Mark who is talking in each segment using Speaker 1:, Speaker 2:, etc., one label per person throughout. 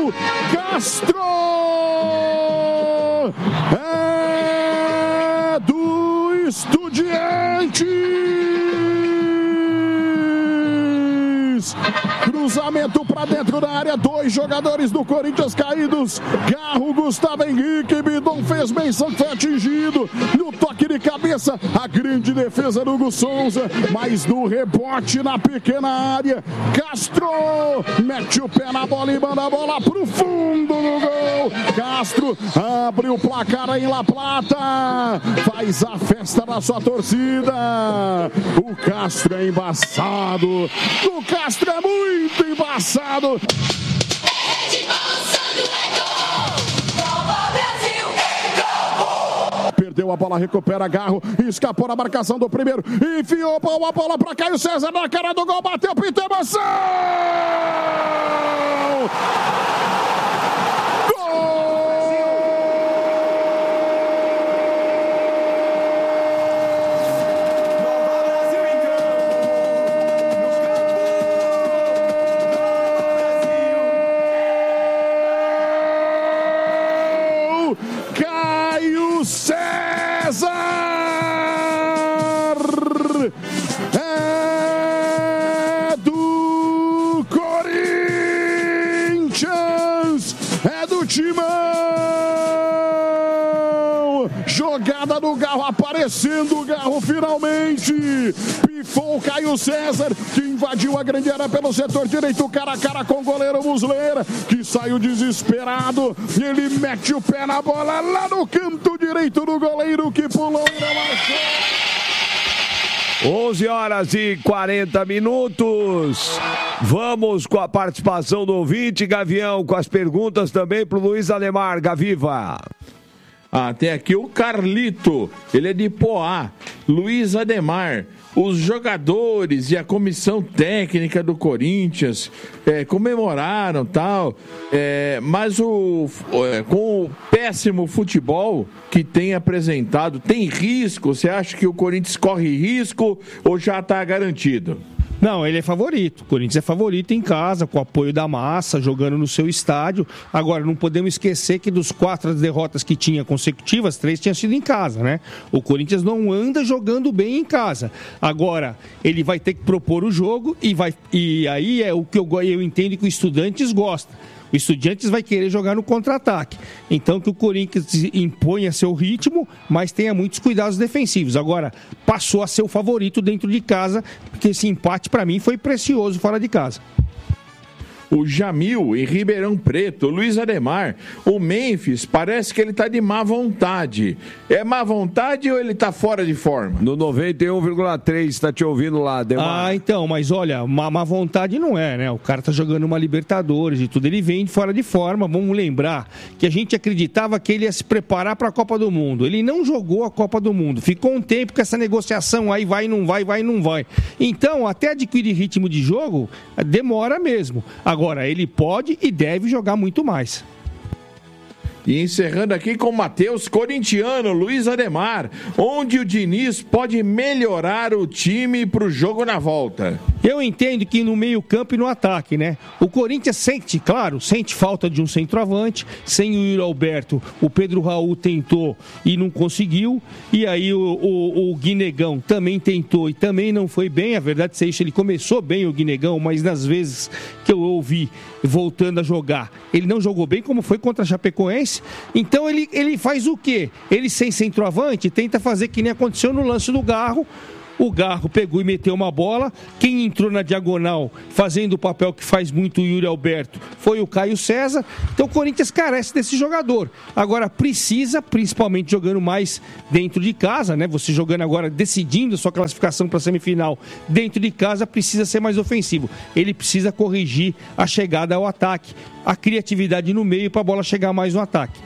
Speaker 1: Castro! É do Estudiantes! Cruzamento para dentro da área, 2 jogadores do Corinthians caídos. Garro, Gustavo Henrique, Bidon fez menção que foi atingido. No toque de cabeça, a grande defesa do Hugo Souza, mas no rebote na pequena área, Castro mete o pé na bola e manda a bola pro fundo do gol. Castro abre o placar em La Plata, faz a festa da sua torcida. O Castro é embaçado, o Castro é muito embaçado. Perdeu a bola, recupera Garro, escapou na marcação do primeiro, enfiou a bola para Caio César na cara do gol, bateu, pintou, emoção! É do Corinthians, é do Timão. Jogada do Garro, aparecendo o Garro finalmente. Pifou o Caio César, que invadiu a grande área pelo setor direito, cara a cara com o goleiro Muslera, que saiu desesperado. Ele mete o pé na bola lá no canto direito do goleiro, que pulou e não marcou.
Speaker 2: 11h40. Vamos com a participação do ouvinte, Gavião, com as perguntas também para o Luiz Ademar. Gaviva.
Speaker 3: Tem aqui o Carlito, ele é de Poá. Luiz Ademar, os jogadores e a comissão técnica do Corinthians comemoraram tal, mas com o péssimo futebol que tem apresentado, tem risco? Você acha que o Corinthians corre risco ou já está garantido?
Speaker 4: Não, ele é favorito. O Corinthians é favorito em casa, com o apoio da massa, jogando no seu estádio. Agora, não podemos esquecer que dos 4 derrotas que tinha consecutivas, 3 tinham sido em casa, né? O Corinthians não anda jogando bem em casa. Agora, ele vai ter que propor o jogo e aí é o que eu entendo que o Estudiantes gosta. O Estudiantes vai querer jogar no contra-ataque. Então que o Corinthians imponha seu ritmo, mas tenha muitos cuidados defensivos. Agora, passou a ser o favorito dentro de casa, porque esse empate para mim foi precioso fora de casa.
Speaker 3: O Jamil, em Ribeirão Preto, Luiz Ademar, o Memphis parece que ele tá de má vontade. É má vontade ou ele tá fora de forma?
Speaker 2: No 91,3, tá te ouvindo lá, Ademar.
Speaker 4: Então, mas olha, má vontade não é, né? O cara tá jogando uma Libertadores e tudo, ele vem fora de forma. Vamos lembrar que a gente acreditava que ele ia se preparar para a Copa do Mundo. Ele não jogou a Copa do Mundo. Ficou um tempo com essa negociação aí, vai, não vai. Então, até adquirir ritmo de jogo, demora mesmo. Agora, ele pode e deve jogar muito mais.
Speaker 3: E encerrando aqui com o Matheus, corintiano, Luiz Ademar, onde o Diniz pode melhorar o time para o jogo na volta?
Speaker 4: Eu entendo que no meio campo e no ataque, né? O Corinthians sente falta de um centroavante. Sem o Yuri Alberto, o Pedro Raul tentou e não conseguiu. E aí o Guinegão também tentou e também não foi bem. A verdade é isso, ele começou bem o Guinegão, mas nas vezes que eu ouvi voltando a jogar, ele não jogou bem, como foi contra a Chapecoense. Então ele faz o quê? Ele sem centroavante tenta fazer que nem aconteceu no lance do Garro. O Garro pegou e meteu uma bola. Quem entrou na diagonal fazendo o papel que faz muito o Yuri Alberto foi o Caio César. Então o Corinthians carece desse jogador. Agora precisa, principalmente jogando mais dentro de casa, né? Você jogando agora, decidindo a sua classificação para a semifinal dentro de casa, precisa ser mais ofensivo. Ele precisa corrigir a chegada ao ataque, a criatividade no meio para a bola chegar mais no ataque.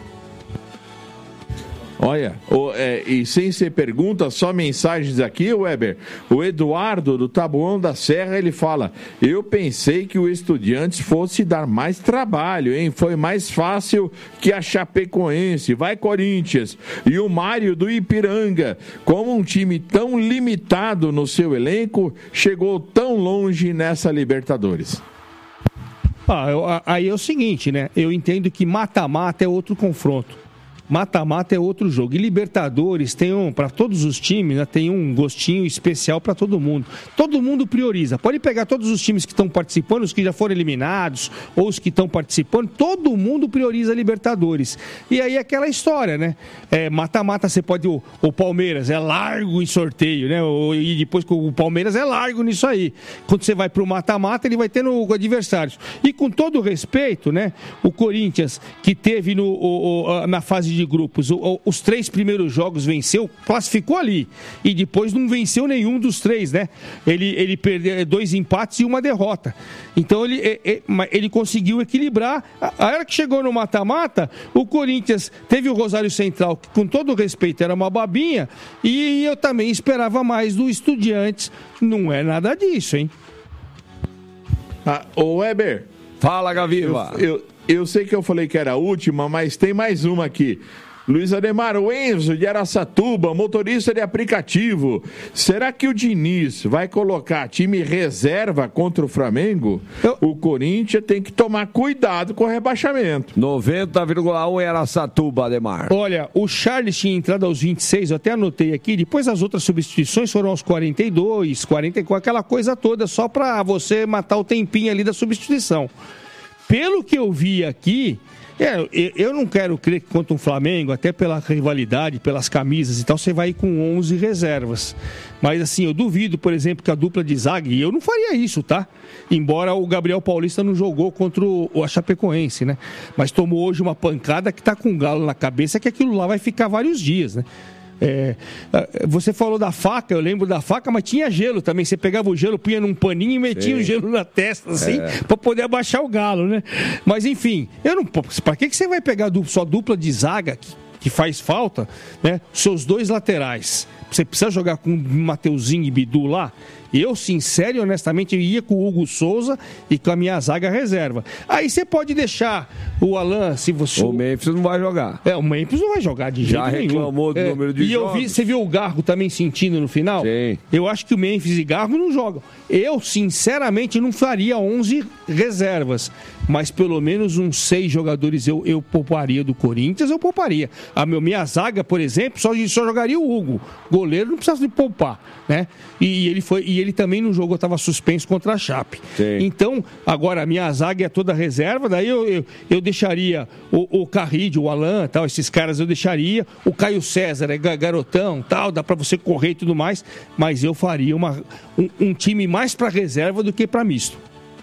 Speaker 3: Olha, e sem ser pergunta, só mensagens aqui, Weber. O Eduardo, do Taboão da Serra, ele fala: eu pensei que o Estudiantes fosse dar mais trabalho, hein? Foi mais fácil que a Chapecoense. Vai, Corinthians. E o Mário, do Ipiranga: como um time tão limitado no seu elenco, chegou tão longe nessa Libertadores?
Speaker 4: Aí é o seguinte, né? Eu entendo que mata-mata é outro confronto. Mata-mata é outro jogo. E Libertadores tem para todos os times, né, tem um gostinho especial para todo mundo. Todo mundo prioriza. Pode pegar todos os times que estão participando, os que já foram eliminados, ou os que estão participando, todo mundo prioriza Libertadores. E aí é aquela história, né? Mata-mata, você pode. O Palmeiras é largo em sorteio, né? E depois o Palmeiras é largo nisso aí. Quando você vai pro mata-mata, ele vai tendo adversários. E com todo respeito, né? O Corinthians, que teve na fase de grupos, os 3 primeiros jogos venceu, classificou ali, e depois não venceu nenhum dos 3, né? Ele perdeu 2 empates e 1 derrota. Então ele conseguiu equilibrar. A hora que chegou no mata-mata, o Corinthians teve o Rosário Central, que com todo respeito era uma babinha, e eu também esperava mais do Estudiantes. Não é nada disso, hein?
Speaker 3: Ô Weber,
Speaker 2: fala, Gaviva.
Speaker 3: Eu sei que eu falei que era a última, mas tem mais uma aqui. Luiz Ademar, o Enzo de Araçatuba, motorista de aplicativo. Será que o Diniz vai colocar time reserva contra o Flamengo? O Corinthians tem que tomar cuidado com o rebaixamento.
Speaker 2: 90,1 em Araçatuba, Ademar.
Speaker 4: Olha, o Charles tinha entrado aos 26, eu até anotei aqui. Depois as outras substituições foram aos 42, 44, aquela coisa toda, só para você matar o tempinho ali da substituição. Pelo que eu vi aqui, eu não quero crer que contra o Flamengo, até pela rivalidade, pelas camisas e tal, você vai ir com 11 reservas. Mas assim, eu duvido, por exemplo, que a dupla de zaga, e eu não faria isso, tá? Embora o Gabriel Paulista não jogou contra a Chapecoense, né? Mas tomou hoje uma pancada que tá com um galo na cabeça, que aquilo lá vai ficar vários dias, né? Você falou da faca, eu lembro da faca, mas tinha gelo também. Você pegava o gelo, punha num paninho e metia o gelo na testa, assim, pra poder abaixar o galo, né? Mas enfim, pra que você vai pegar só dupla de zaga que faz falta, né? Seus 2 laterais. Você precisa jogar com Mateuzinho e Bidu lá? Eu, sincero e honestamente, ia com o Hugo Souza e com a minha zaga reserva. Aí você pode deixar o Alan, se você...
Speaker 2: O Memphis não vai jogar.
Speaker 4: O Memphis não vai jogar de jeito nenhum. Já
Speaker 2: reclamou do número de jogos.
Speaker 4: Você viu o Garro também sentindo no final?
Speaker 2: Sim.
Speaker 4: Eu acho que o Memphis e Garro não jogam. Eu, sinceramente, não faria 11 reservas. Mas pelo menos uns 6 jogadores eu pouparia do Corinthians, eu pouparia. A minha zaga, por exemplo, só jogaria o Hugo. Goleiro não precisa de poupar, né? E ele também não jogou, estava suspenso contra a Chape.
Speaker 2: Sim.
Speaker 4: Então, agora a minha zaga é toda reserva, daí eu deixaria o Carrillo, o Alan, tal, esses caras eu deixaria. O Caio César é garotão, tal, dá para você correr e tudo mais, mas eu faria um time mais para reserva do que para misto.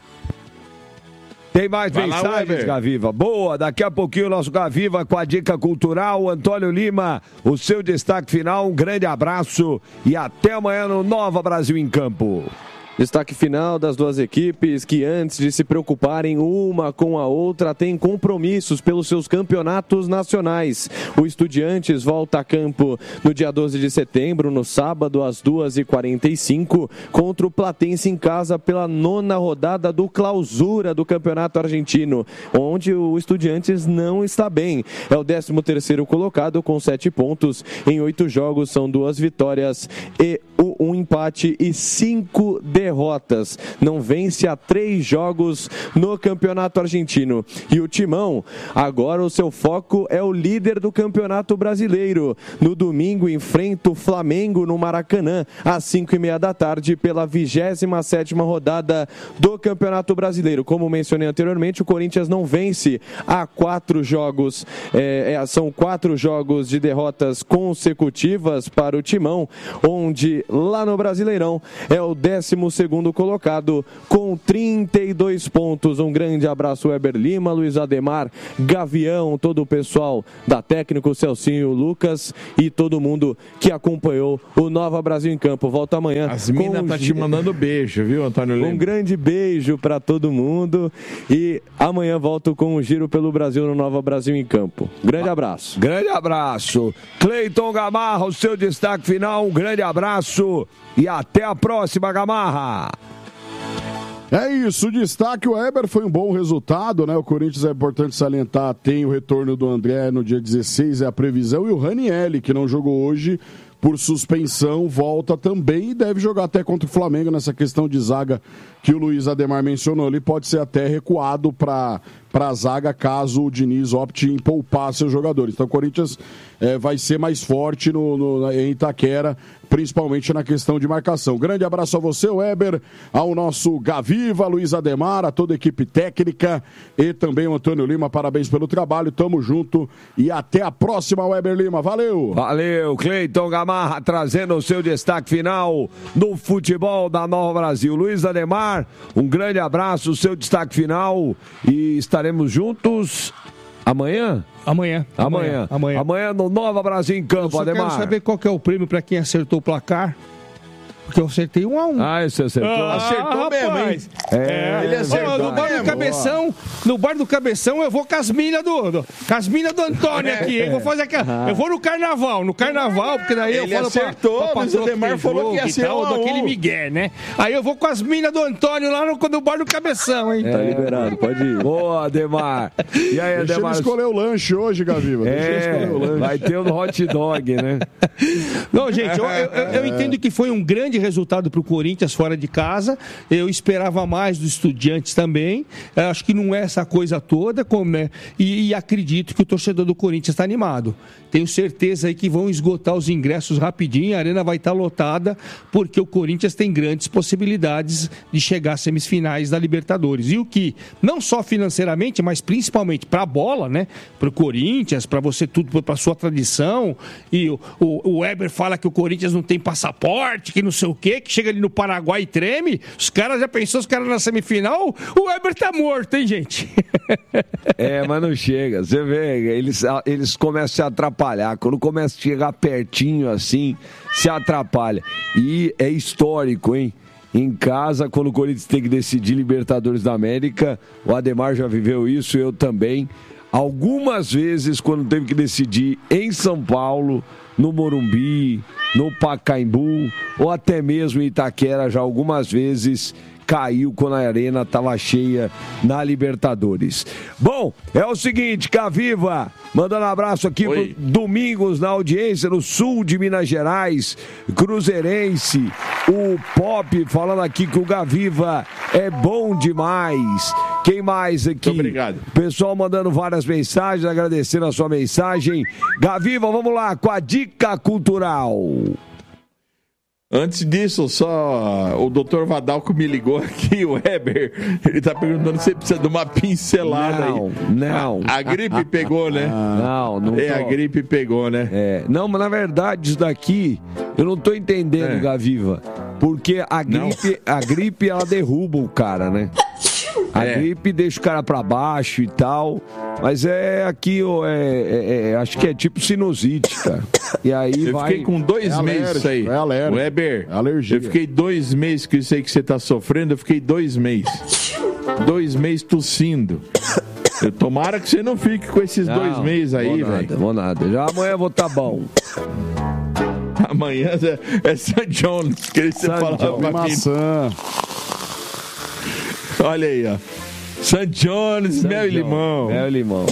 Speaker 2: Tem mais mensagens, Gaviva? Boa, daqui a pouquinho o nosso Gaviva com a dica cultural. Antônio Lima, o seu destaque final, um grande abraço e até amanhã no Nova Brasil em Campo.
Speaker 5: Destaque final das 2 equipes que, antes de se preocuparem uma com a outra, têm compromissos pelos seus campeonatos nacionais. O Estudiantes volta a campo no dia 12 de setembro, no sábado, às 2h45, contra o Platense em casa pela 9ª rodada do Clausura do Campeonato Argentino, onde o Estudiantes não está bem. É o 13º colocado com 7 pontos em 8 jogos, são 2 vitórias e um empate e 5 derrotas. Não vence há 3 jogos no Campeonato Argentino. E o Timão, agora o seu foco é o líder do Campeonato Brasileiro. No domingo enfrenta o Flamengo no Maracanã, às 5h30 da tarde, pela 27ª rodada do Campeonato Brasileiro. Como mencionei anteriormente, o Corinthians não vence há 4 jogos. São 4 jogos de derrotas consecutivas para o Timão, onde lá no Brasileirão é o 12º colocado com 32 pontos. Um grande abraço, Weber Lima, Luiz Ademar, Gavião, todo o pessoal da técnico, Celcinho, Lucas e todo mundo que acompanhou o Nova Brasil em Campo. Volta amanhã.
Speaker 3: As minas tá te mandando beijo, viu, Antônio Lima?
Speaker 5: Um grande beijo para todo mundo e amanhã volto com o Giro pelo Brasil no Nova Brasil em Campo. Grande abraço.
Speaker 2: Grande abraço. Cleiton Gamarra, o seu destaque final, um grande abraço e até a próxima, Gamarra.
Speaker 1: É isso, o destaque, o Weber foi um bom resultado, né? O Corinthians, é importante salientar, tem o retorno do André no dia 16, é a previsão, e o Ranieri, que não jogou hoje, por suspensão, volta também e deve jogar até contra o Flamengo nessa questão de zaga que o Luiz Ademar mencionou. Ele pode ser até recuado para a zaga caso o Diniz opte em poupar seus jogadores. Então o Corinthians vai ser mais forte em Itaquera, principalmente na questão de marcação. Grande abraço a você, Weber, ao nosso Gaviva, Luiz Ademar, a toda a equipe técnica e também o Antônio Lima. Parabéns pelo trabalho, tamo junto e até a próxima, Weber Lima. Valeu!
Speaker 2: Valeu, Cleiton Gamarra, trazendo o seu destaque final no futebol da Nova Brasil. Luiz Ademar, um grande abraço, o seu destaque final e estaremos juntos amanhã?
Speaker 4: Amanhã no
Speaker 2: Nova Brasil em Campo, Ademar.
Speaker 4: Eu quero saber qual que é o prêmio para quem acertou o placar. Porque eu acertei 1-1.
Speaker 2: Ah, você acertou?
Speaker 3: Acertou mesmo, hein?
Speaker 2: Ele acertou.
Speaker 4: No bar do Cabeção eu vou com as minas do Antônio aqui. Eu vou fazer aquela. Eu vou no carnaval, porque daí
Speaker 3: ele
Speaker 4: eu falo
Speaker 3: acertou,
Speaker 4: pra
Speaker 3: o Ademar falou que ia ser
Speaker 4: daquele migué, né? Aí eu vou com as minas do Antônio lá no bar do Cabeção, hein?
Speaker 5: Tá liberado, pode ir.
Speaker 2: Boa, Ademar. E aí, Ademar?
Speaker 1: Deixa ele escolher o lanche hoje, Gaviva.
Speaker 2: Vai ter o hot dog, né?
Speaker 4: Não, gente, eu entendo que foi um grande resultado para o Corinthians fora de casa. Eu esperava mais dos Estudiantes também. Acho que não é essa coisa toda, e acredito que o torcedor do Corinthians está animado. Tenho certeza aí que vão esgotar os ingressos rapidinho, a arena vai estar lotada, porque o Corinthians tem grandes possibilidades de chegar às semifinais da Libertadores. E o que, não só financeiramente, mas principalmente para a bola, né? Para o Corinthians, para você tudo, para a sua tradição. E o Weber fala que o Corinthians não tem passaporte, que não sei o quê, que chega ali no Paraguai e treme. Os caras já pensou, os caras na semifinal, o Weber tá morto, hein, gente?
Speaker 2: Mas não chega. Você vê, eles começam a se atrapalhar. Quando começa a chegar pertinho assim, se atrapalha. E é histórico, hein? Em casa, quando o Corinthians tem que decidir Libertadores da América, o Ademar já viveu isso, eu também. Algumas vezes, quando teve que decidir em São Paulo, no Morumbi, no Pacaembu, ou até mesmo em Itaquera, já algumas vezes caiu quando a arena estava cheia na Libertadores. Bom, é o seguinte, Gaviva, mandando um abraço aqui pro Domingos na audiência no sul de Minas Gerais, Cruzeirense, o Pop falando aqui que o Gaviva é bom demais. Quem mais aqui?
Speaker 3: Muito obrigado.
Speaker 2: Pessoal mandando várias mensagens, agradecendo a sua mensagem. Gaviva, vamos lá com a dica cultural.
Speaker 3: Antes disso, só o doutor Vadalco me ligou aqui, o Weber, ele tá perguntando se você precisa de uma pincelada aí.
Speaker 2: Não.
Speaker 3: A gripe pegou, né?
Speaker 2: Não.
Speaker 3: A gripe pegou, né?
Speaker 2: Não, mas na verdade isso daqui, eu não tô entendendo, Gaviva, porque a gripe ela derruba o cara, né? A gripe deixa o cara pra baixo e tal, mas acho que é tipo sinusite, cara. E aí
Speaker 3: eu fiquei com 2 meses isso aí.
Speaker 1: É alérgico.
Speaker 3: Weber,
Speaker 1: alergia.
Speaker 3: Eu fiquei 2 meses que isso aí que você tá sofrendo, eu fiquei 2 meses. 2 meses tossindo. Tomara que você não fique com esses 2 meses aí, velho.
Speaker 2: Vou nada. Já amanhã eu vou tá bom.
Speaker 3: Amanhã é St. John's, que você falava pra
Speaker 1: maçã.
Speaker 3: Olha aí, ó. St. John's, mel e limão.
Speaker 2: Mel e limão.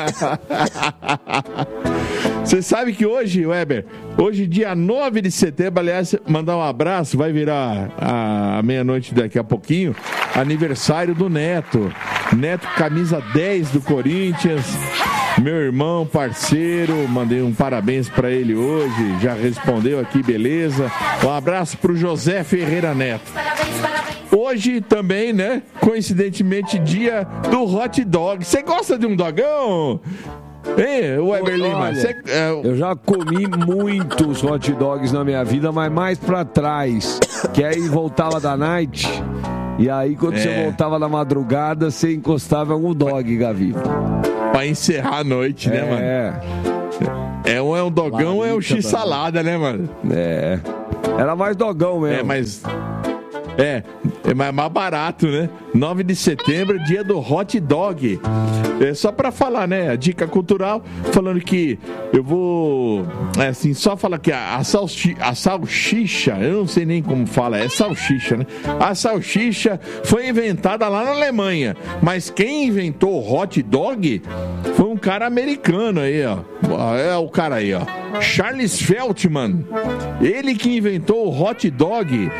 Speaker 3: Você sabe que hoje, Weber, dia 9 de setembro, aliás, mandar um abraço, vai virar a meia-noite daqui a pouquinho, aniversário do Neto. Neto, camisa 10 do Corinthians. Meu irmão, parceiro, mandei um parabéns pra ele hoje, já respondeu aqui, beleza. Um abraço pro José Ferreira Neto. Hoje também, né, coincidentemente, dia do hot dog. Você gosta de um dogão? Ei, Weber Lima,
Speaker 2: eu já comi muitos hot dogs na minha vida, mas mais pra trás, que aí voltava da night, e aí quando você voltava na madrugada, você encostava em algum dog, Gaviva.
Speaker 3: Pra encerrar a noite, né, mano? É um dogão ou é um x-salada, né, mano?
Speaker 2: Era mais dogão mesmo.
Speaker 3: É mais barato, né? 9 de setembro, dia do hot dog. Só pra falar, né? A dica cultural, falando que eu vou... só falar que a salsicha, eu não sei nem como fala, é salsicha, né? A salsicha foi inventada lá na Alemanha, mas quem inventou o hot dog foi um cara americano aí, ó. É o cara aí, ó. Charles Feltman, ele que inventou o hot dog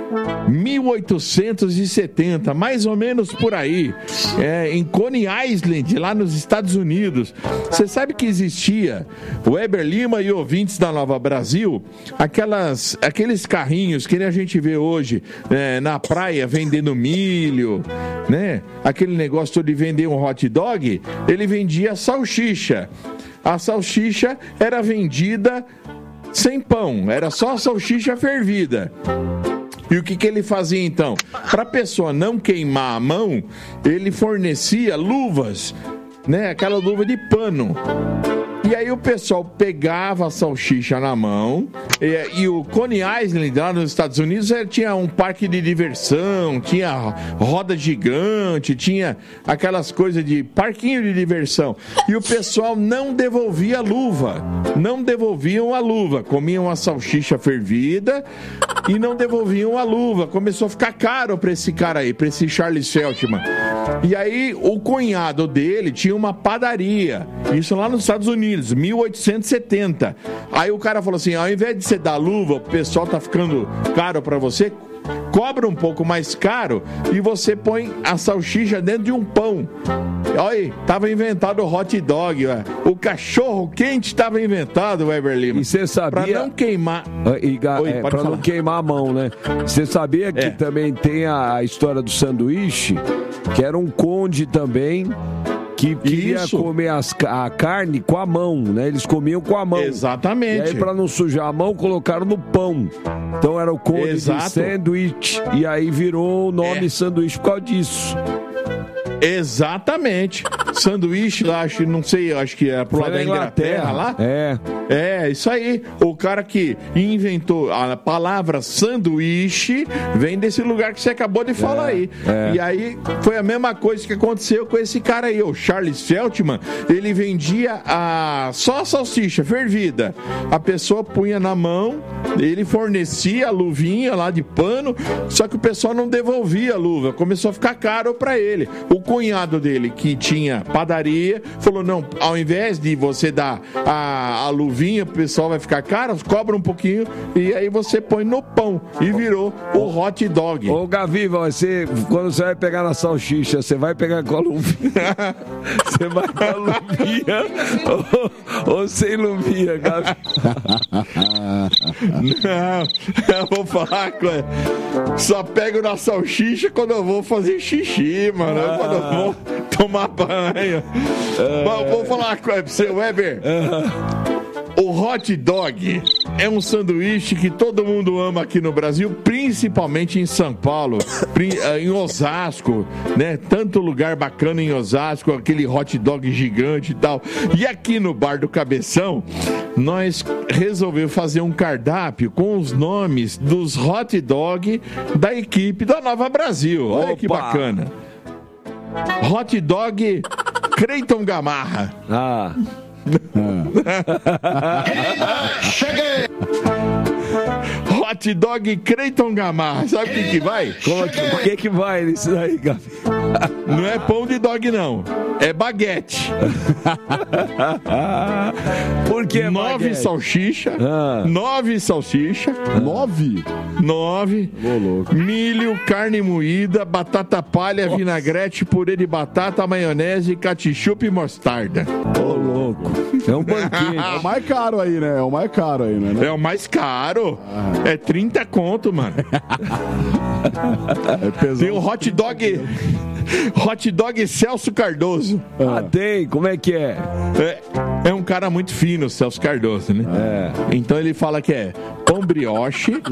Speaker 3: 1870, mais ou menos por aí, em Coney Island, lá nos Estados Unidos. Você sabe que existia, Weber Lima e ouvintes da Nova Brasil, aqueles carrinhos que a gente vê hoje na praia vendendo milho, né? Aquele negócio todo de vender um hot dog, ele vendia salsicha. A salsicha era vendida sem pão, era só salsicha fervida. E o que ele fazia então? Para a pessoa não queimar a mão, ele fornecia luvas, né? Aquela luva de pano. E aí o pessoal pegava a salsicha na mão e o Coney Island, lá nos Estados Unidos, tinha um parque de diversão, tinha roda gigante, tinha aquelas coisas de parquinho de diversão. E o pessoal não devolvia a luva, não devolviam a luva, comiam a salsicha fervida e não devolviam a luva. Começou a ficar caro para esse cara aí, para esse Charles Feltman. E aí o cunhado dele tinha uma padaria, isso lá nos Estados Unidos, 1870. Aí o cara falou assim, ao invés de você dar luva, o pessoal tá ficando caro para você, cobra um pouco mais caro e você põe a salsicha dentro de um pão. Olha aí, tava inventado o hot dog, ó. O cachorro quente tava inventado, Weber Lima.
Speaker 2: E você sabia...
Speaker 3: Pra não queimar...
Speaker 2: Pra não queimar a mão, né? Você sabia que também tem a história do sanduíche, que era um conde também... que queria comer a carne com a mão, né? Eles comiam com a mão.
Speaker 3: Exatamente.
Speaker 2: E aí, pra não sujar a mão, colocaram no pão. Então era o conde de sanduíche. E aí virou o nome sanduíche por causa disso.
Speaker 3: Exatamente. Sanduíche lá, não sei, acho que é pro lado da Inglaterra lá. Isso aí. O cara que inventou a palavra sanduíche vem desse lugar que você acabou de falar aí. E aí foi a mesma coisa que aconteceu com esse cara aí, o Charles Feltman. Ele vendia só a salsicha fervida. A pessoa punha na mão, ele fornecia a luvinha lá de pano, só que o pessoal não devolvia a luva. Começou a ficar caro pra ele. O cunhado dele, que tinha padaria, falou, não, ao invés de você dar a luvinha, o pessoal vai ficar caro, cobra um pouquinho e aí você põe no pão. E virou o hot dog.
Speaker 2: Ô, Gavi, quando você vai pegar na salsicha, você vai pegar com a luvinha? Você vai com a luvinha ou sem luvinha, Gavi?
Speaker 3: Não, eu vou falar, só pego na salsicha quando eu vou fazer xixi, mano. Quando eu vou tomar banho. Vou falar pra você, Weber. O hot dog é um sanduíche que todo mundo ama aqui no Brasil, principalmente em São Paulo, em Osasco, né? Tanto lugar bacana em Osasco, aquele hot dog gigante e tal. E aqui no Bar do Cabeção, nós resolvemos fazer um cardápio com os nomes dos hot dog da equipe da Nova Brasil. Olha que bacana. Hot dog Creiton Gamarra.
Speaker 1: Cheguei!
Speaker 3: Hot dog Creiton Gamarra. Sabe o que vai?
Speaker 2: O que vai nisso daí, Gabi?
Speaker 3: Não é pão de dog, não. É baguete.
Speaker 2: Por que
Speaker 3: 9 salsicha. 9 salsicha.
Speaker 1: 9?
Speaker 3: 9. Milho, carne moída, batata palha, vinagrete, purê de batata, maionese, ketchup e mostarda.
Speaker 2: Ô, louco. É um banquete.
Speaker 1: É o mais caro aí, né? É o mais caro aí, né?
Speaker 3: É o mais caro. É 30 conto, mano. Tem um hot dog... Hot dog Celso Cardoso.
Speaker 2: Tem, como é que é?
Speaker 3: É um cara muito fino, Celso Cardoso, né? Então ele fala que é pão brioche,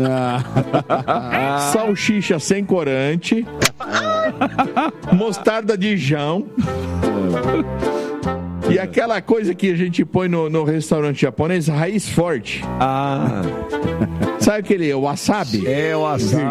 Speaker 3: salsicha sem corante, mostarda de Dijon. E aquela coisa que a gente põe no restaurante japonês, raiz forte.
Speaker 2: Ah.
Speaker 3: Sabe aquele wasabi?
Speaker 2: É, o wasabi.